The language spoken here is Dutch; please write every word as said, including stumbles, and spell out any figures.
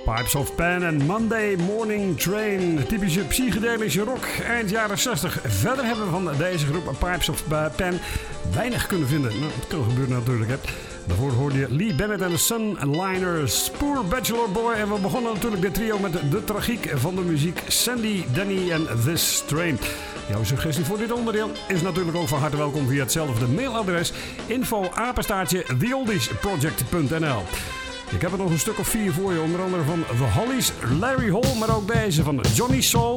Pipes of Pan en Monday Morning Train. Typische psychedelische rock eind jaren zestig. Verder hebben we van deze groep Pipes of Pan weinig kunnen vinden. Nou, dat kan gebeuren natuurlijk, hè. Daarvoor hoorde je Lee Bennett en de Sunliners, Poor Bachelor Boy. En we begonnen natuurlijk dit trio met de tragiek van de muziek Sandy, Danny en This Train. Jouw suggestie voor dit onderdeel is natuurlijk ook van harte welkom via hetzelfde mailadres info apenstaartje the oldies project punt n l. Ik heb er nog een stuk of vier voor je, onder andere van The Hollies, Larry Hall, maar ook deze van Johnny Soul,